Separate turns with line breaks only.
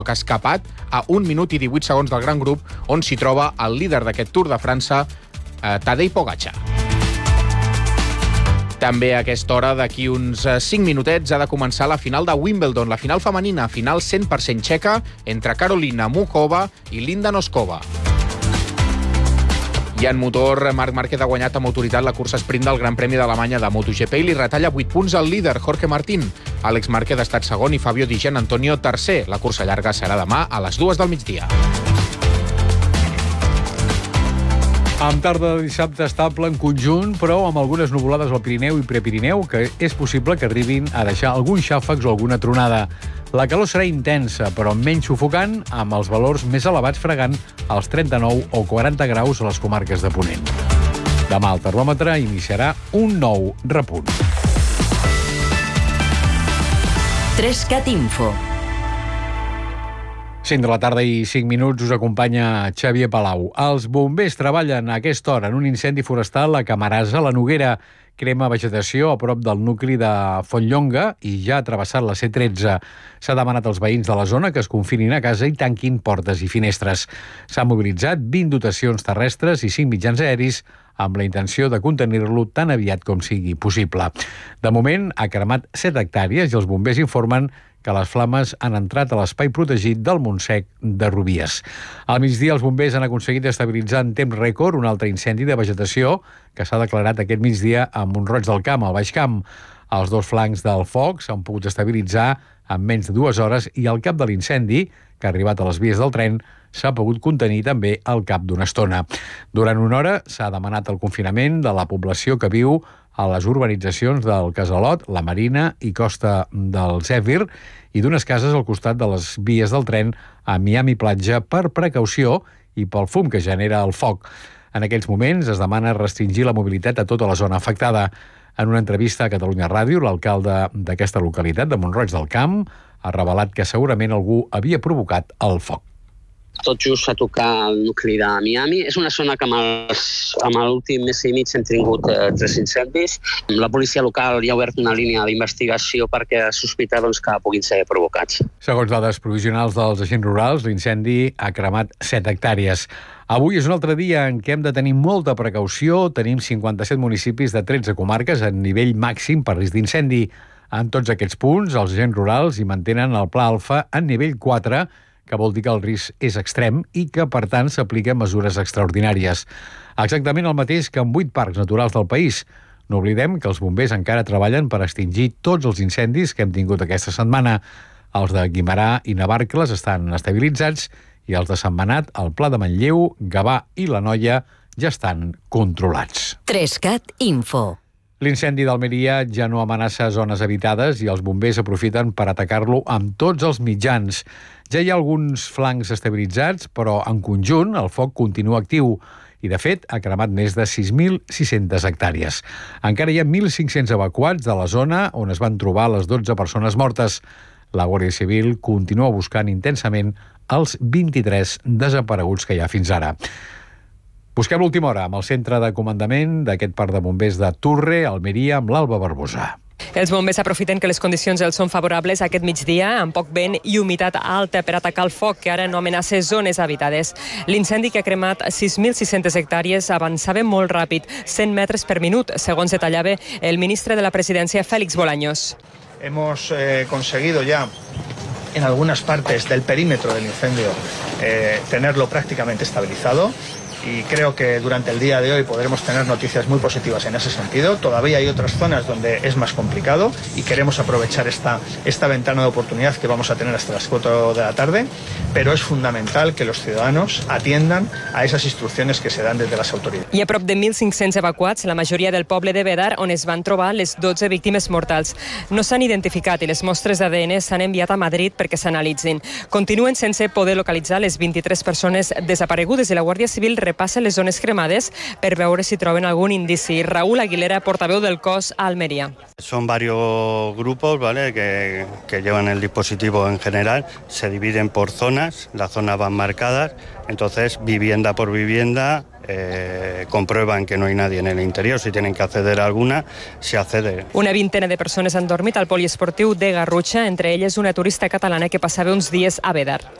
que ha escapat a 1 minut i 18 segons del gran grup, on s'hi troba el líder d'aquest Tour de França, Tadej Pogačar. També a aquesta hora, d'aquí uns 5 minutets, ha de començar la final de Wimbledon, la final femenina, final 100% txeca, entre Karolina Muchova i Linda Noskova. I en motor, Marc Márquez ha guanyat amb autoritat la cursa sprint del Gran Premi d'Alemanya de MotoGP i li retalla 8 punts al líder, Jorge Martín. Àlex Márquez ha estat segon i Fabio Di Gianantonio tercer. La cursa llarga serà demà a les 2 del migdia.
Amb tarda de dissabte estable en conjunt, però amb algunes nuvolades al Pirineu i Prepirineu, que és possible que arribin a deixar alguns xàfecs o alguna tronada. La calor serà intensa, però menys sufocant, amb els valors més elevats fregant als 39 o 40 graus a les comarques de Ponent. Demà el termòmetre iniciarà un nou repunt.
3CAT Info.
5 de la tarda i 5 minuts us acompanya Xavier Palau. Els bombers treballen a aquesta hora en un incendi forestal a Camarasa, la Noguera. Crema vegetació a prop del nucli de Fontlonga i ja ha travessat la C13. S'ha demanat als veïns de la zona que es confinin a casa i tanquin portes i finestres. S'han mobilitzat 20 dotacions terrestres i 5 mitjans aeris amb la intenció de contenir-lo tan aviat com sigui possible. De moment, ha cremat 7 hectàrees i els bombers informen que les flames han entrat a l'espai protegit del Montsec de Rubies. Al migdia, els bombers han aconseguit estabilitzar en temps rècord un altre incendi de vegetació que s'ha declarat aquest migdia a Mont-roig del Camp, al Baix Camp. Els 2 flancs del foc s'han pogut estabilitzar en menys de 2 hores i el cap de l'incendi, que ha arribat a les vies del tren, s'ha pogut contenir també al cap d'una estona. Durant una hora s'ha demanat el confinament de la població que viu a les urbanitzacions del Casalot, la Marina i Costa del Zèfir i d'unes cases al costat de les vies del tren a Miami Platja per precaució i pel fum que genera el foc. En aquells moments es demana restringir la mobilitat a tota la zona afectada. En una entrevista a Catalunya Ràdio, l'alcalde d'aquesta localitat, de Mont-roig del Camp, ha revelat que segurament algú havia provocat el foc.
Tot just a tocar el nucli de Miami. És una zona que amb l'últim mes i mig hem tingut 3 incendis. La policia local ja ha obert una línia d'investigació perquè sospita que puguin ser provocats.
Segons dades provisionals dels agents rurals, l'incendi ha cremat 7 hectàrees. Avui és un altre dia en què hem de tenir molta precaució. Tenim 57 municipis de 13 comarques en nivell màxim per risc d'incendi. En tots aquests punts, els agents rurals hi mantenen el Pla Alfa en nivell 4, que vol dir que el risc és extrem i que, per tant, s'apliquen mesures extraordinàries. Exactament el mateix que en 8 parcs naturals del país. No oblidem que els bombers encara treballen per extingir tots els incendis que hem tingut aquesta setmana. Els de Guimerà i Navarcles estan estabilitzats i els de Sentmenat, el Pla de Manlleu, Gavà i l'Anoia ja estan controlats.
3CAT Info.
L'incendi d'Almeria ja no amenaça zones habitades i els bombers aprofiten per atacar-lo amb tots els mitjans. Ja hi ha alguns flancs estabilitzats, però en conjunt el foc continua actiu i, de fet, ha cremat més de 6.600 hectàrees. Encara hi ha 1.500 evacuats de la zona on es van trobar les 12 persones mortes. La Guàrdia Civil continua buscant intensament els 23 desapareguts que hi ha fins ara. Busquem l'última hora amb el centre de comandament d'aquest parc de bombers de Turre, Almeria, amb l'Alba Barbosa.
Els bombers aprofiten que les condicions els són favorables aquest migdia, amb poc vent i humitat alta per atacar el foc, que ara no amenaça zones habitades. L'incendi que ha cremat 6.600 hectàrees avançava molt ràpid, 100 metres per minut, segons detallava el ministre de la Presidència, Félix Bolaños.
Hemos conseguido ya en algunas partes del perímetro del incendio tenerlo prácticamente estabilizado. Y creo que durante el día de hoy podremos tener noticias muy positivas en ese sentido. Todavía hay otras zonas donde es más complicado y queremos aprovechar esta ventana de oportunidad que vamos a tener hasta las 4 de la tarde, pero es fundamental que los ciudadanos atiendan a esas instrucciones que se dan desde las autoridades.
Hi ha prop de 1.500 evacuats, la majoria del poble de Bedar, on es van trobar les 12 víctimes mortals. No s'han identificat i les mostres d'ADN s'han enviat a Madrid perquè s'analitzin. Continuen sense poder localitzar les 23 persones desaparegudes i la Guàrdia Civil repassa les zones cremades per veure si troben algun indici. Raúl Aguilera, portaveu del cos a Almería.
Son varios grupos, ¿vale?, que llevan el dispositivo en general, se dividen por zonas, las zonas van marcadas, entonces vivienda por vivienda comprueban que no hay nadie en el interior. Si tienen que acceder a alguna, se accede.
Una vintena de persones han dormit al poliesportiu de Garrotxa, entre elles una turista catalana que passava uns dies a Bédar.